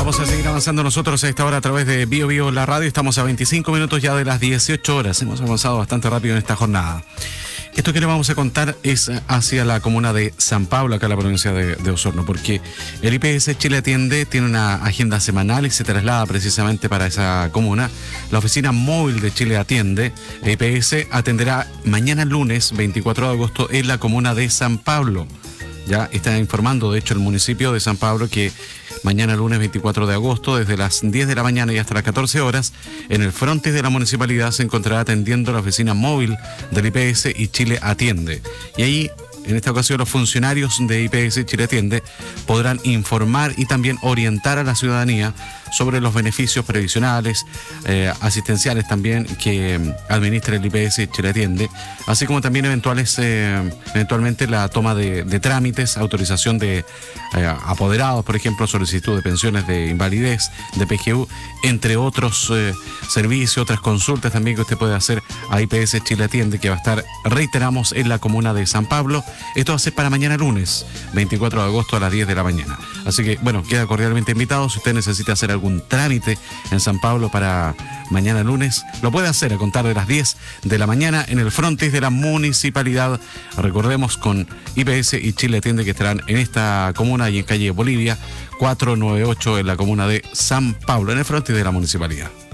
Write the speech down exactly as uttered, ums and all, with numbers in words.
Vamos a seguir avanzando nosotros a esta hora a través de Bio Bio la radio. Estamos a veinticinco minutos ya de las dieciocho horas. Hemos avanzado bastante rápido en esta jornada. Esto que le vamos a contar es hacia la comuna de San Pablo, acá en la provincia de, de Osorno, porque el I P S Chile Atiende tiene una agenda semanal y se traslada precisamente para esa comuna. La oficina móvil de Chile Atiende, el I P S, atenderá mañana lunes veinticuatro de agosto en la comuna de San Pablo. Ya está informando, de hecho, el municipio de San Pablo que mañana lunes veinticuatro de agosto, desde las diez de la mañana y hasta las catorce horas, en el frontis de la municipalidad se encontrará atendiendo la oficina móvil del I P S y Chile Atiende. Y ahí, en esta ocasión, los funcionarios de I P S y Chile Atiende podrán informar y también orientar a la ciudadanía sobre los beneficios previsionales, eh, asistenciales también que administra el I P S y Chile Atiende, así como también eventuales, eh, eventualmente la toma de, de trámites, autorización de eh, apoderados, por ejemplo, solicitud de pensiones de invalidez, de P G U, entre otros eh, servicios, otras consultas también que usted puede hacer a I P S Chile Atiende, que va a estar, reiteramos, en la comuna de San Pablo. Esto va a ser para mañana lunes, veinticuatro de agosto a las diez de la mañana. Así que, bueno, queda cordialmente invitado. Si usted necesita hacer algún trámite en San Pablo para mañana lunes, lo puede hacer a contar de las diez de la mañana en el frontis de la municipalidad. Recordemos, con I P S y Chile Atiende, que estarán en esta comuna y en calle Bolivia cuatrocientos noventa y ocho en la comuna de San Pablo, en el frontis de la municipalidad.